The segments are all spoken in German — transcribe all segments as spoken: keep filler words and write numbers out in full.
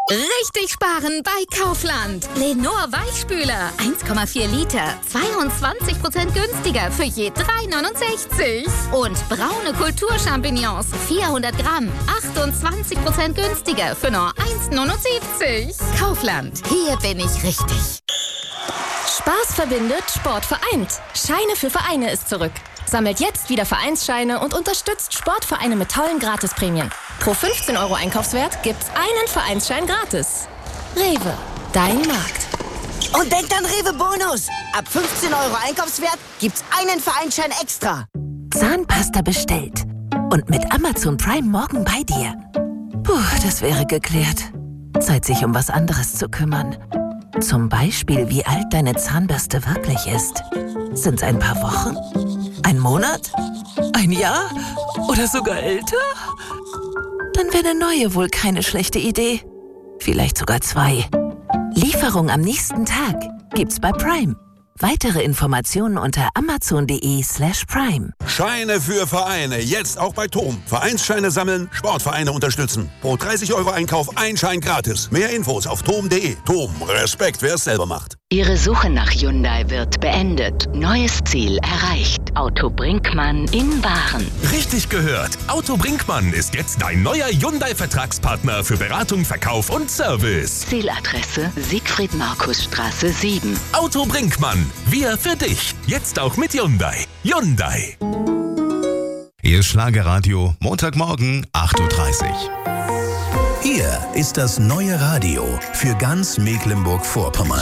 Richtig sparen bei Kaufland. Lenor Weichspüler, eins Komma vier Liter, zweiundzwanzig Prozent günstiger für je drei neunundsechzig. Und braune Kulturchampignons, vierhundert Gramm, achtundzwanzig Prozent günstiger für nur eins neunundsiebzig. Kaufland, hier bin ich richtig. Spaß verbindet, Sport vereint. Scheine für Vereine ist zurück. Sammelt jetzt wieder Vereinsscheine und unterstützt Sportvereine mit tollen Gratisprämien. Pro fünfzehn Euro Einkaufswert gibt's einen Vereinsschein gratis. Rewe, dein Markt. Und denkt an Rewe Bonus. Ab fünfzehn Euro Einkaufswert gibt's einen Vereinsschein extra. Zahnpasta bestellt. Und mit Amazon Prime morgen bei dir. Puh, das wäre geklärt. Zeit, sich um was anderes zu kümmern. Zum Beispiel, wie alt deine Zahnbürste wirklich ist. Sind's ein paar Wochen? Ein Monat? Ein Jahr? Oder sogar älter? Dann wäre eine neue wohl keine schlechte Idee. Vielleicht sogar zwei. Lieferung am nächsten Tag gibt's bei Prime. Weitere Informationen unter amazon.de slash prime. Scheine für Vereine, jetzt auch bei Tom. Vereinsscheine sammeln, Sportvereine unterstützen. Pro dreißig Euro Einkauf ein Schein gratis. Mehr Infos auf tom punkt de. Tom, Respekt, wer es selber macht. Ihre Suche nach Hyundai wird beendet. Neues Ziel erreicht. Auto Brinkmann in Waren. Richtig gehört. Auto Brinkmann ist jetzt dein neuer Hyundai-Vertragspartner für Beratung, Verkauf und Service. Zieladresse Siegfried-Markus-Straße sieben. Auto Brinkmann. Wir für dich. Jetzt auch mit Hyundai. Hyundai. Ihr Schlagerradio, Montagmorgen, acht Uhr dreißig. Hier ist das neue Radio für ganz Mecklenburg-Vorpommern.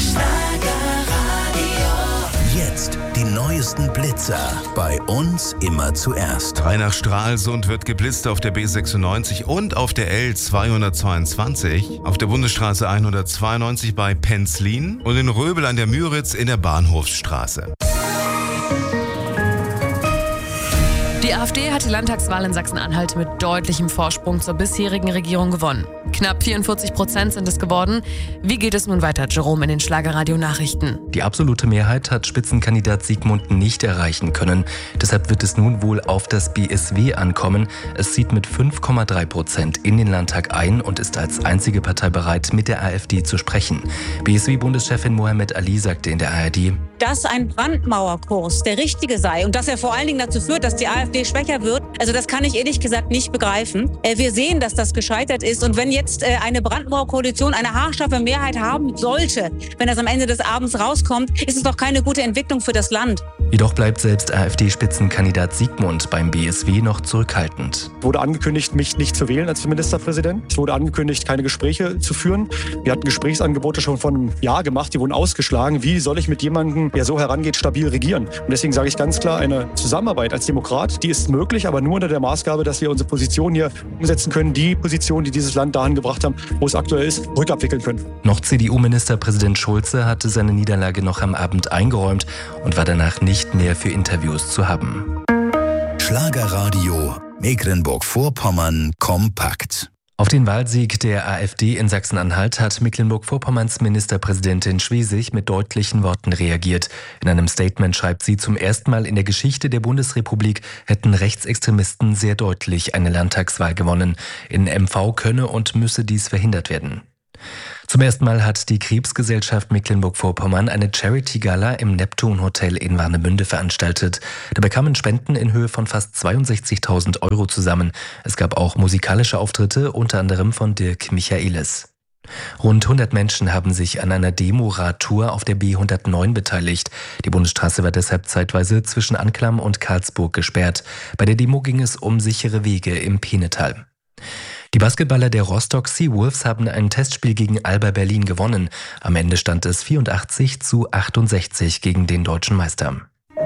Jetzt die neuesten Blitzer. Bei uns immer zuerst. Drei nach Stralsund wird geblitzt auf der B sechsundneunzig und auf der L zweihundertzweiundzwanzig, auf der Bundesstraße hundertzweiundneunzig bei Penzlin und in Röbel an der Müritz in der Bahnhofsstraße. Die AfD hat die Landtagswahl in Sachsen-Anhalt mit deutlichem Vorsprung zur bisherigen Regierung gewonnen. Knapp vierundvierzig Prozent sind es geworden. Wie geht es nun weiter, Jerome, in den Schlagerradio-Nachrichten? Die absolute Mehrheit hat Spitzenkandidat Siegmund nicht erreichen können. Deshalb wird es nun wohl auf das B S W ankommen. Es zieht mit fünf Komma drei Prozent in den Landtag ein und ist als einzige Partei bereit, mit der AfD zu sprechen. B S W-Bundeschefin Mohammed Ali sagte in der A R D: Dass ein Brandmauerkurs der richtige sei und dass er vor allen Dingen dazu führt, dass die AfD schwächer wird, also das kann ich ehrlich gesagt nicht begreifen. Wir sehen, dass das gescheitert ist, und wenn jetzt eine Brandmauerkoalition eine haarscharfe Mehrheit haben sollte, wenn das am Ende des Abends rauskommt, ist es doch keine gute Entwicklung für das Land. Jedoch bleibt selbst AfD-Spitzenkandidat Siegmund beim B S W noch zurückhaltend. Es wurde angekündigt, mich nicht zu wählen als Ministerpräsident. Es wurde angekündigt, keine Gespräche zu führen. Wir hatten Gesprächsangebote schon vor einem Jahr gemacht, die wurden ausgeschlagen. Wie soll ich mit jemandem, der so herangeht, stabil regieren? Und deswegen sage ich ganz klar, eine Zusammenarbeit als Demokrat, die ist möglich, aber nur unter der Maßgabe, dass wir unsere Position hier umsetzen können, die Position, die dieses Land dahin gebracht haben, wo es aktuell ist, rückabwickeln können. Noch C D U-Ministerpräsident Schulze hatte seine Niederlage noch am Abend eingeräumt und war danach nicht mehr für Interviews zu haben. Schlagerradio Mecklenburg-Vorpommern kompakt. Auf den Wahlsieg der AfD in Sachsen-Anhalt hat Mecklenburg-Vorpommerns Ministerpräsidentin Schwesig mit deutlichen Worten reagiert. In einem Statement schreibt sie: Zum ersten Mal in der Geschichte der Bundesrepublik hätten Rechtsextremisten sehr deutlich eine Landtagswahl gewonnen. In M V könne und müsse dies verhindert werden. Zum ersten Mal hat die Krebsgesellschaft Mecklenburg-Vorpommern eine Charity-Gala im Neptun Hotel in Warnemünde veranstaltet. Dabei kamen Spenden in Höhe von fast zweiundsechzigtausend Euro zusammen. Es gab auch musikalische Auftritte, unter anderem von Dirk Michaelis. Rund hundert Menschen haben sich an einer Demo-Radtour auf der B hundertneun beteiligt. Die Bundesstraße war deshalb zeitweise zwischen Anklam und Karlsburg gesperrt. Bei der Demo ging es um sichere Wege im Peenetal. Die Basketballer der Rostock Seawolves haben ein Testspiel gegen Alba Berlin gewonnen. Am Ende stand es vierundachtzig zu achtundsechzig gegen den deutschen Meister.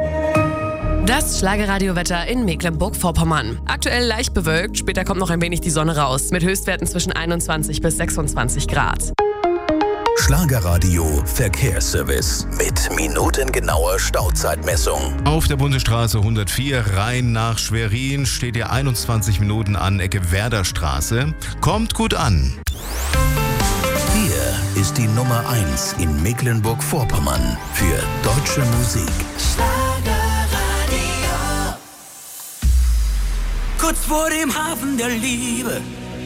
Das Schlagerradiowetter in Mecklenburg-Vorpommern. Aktuell leicht bewölkt, später kommt noch ein wenig die Sonne raus, mit Höchstwerten zwischen einundzwanzig bis sechsundzwanzig Grad. Schlagerradio Verkehrsservice mit minutengenauer Stauzeitmessung. Auf der Bundesstraße hundertvier Rhein nach Schwerin steht ihr einundzwanzig Minuten an Ecke Werderstraße. Kommt gut an. Hier ist die Nummer eins in Mecklenburg-Vorpommern für deutsche Musik. Schlagerradio. Kurz vor dem Hafen der Liebe